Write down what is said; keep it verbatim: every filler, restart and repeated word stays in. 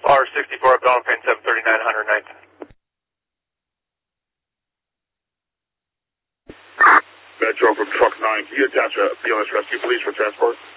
R sixty-four, Beltane seven thirty-nine, one oh ninth. Metro from Truck nine, can you attach a B L S Rescue, please, for transport?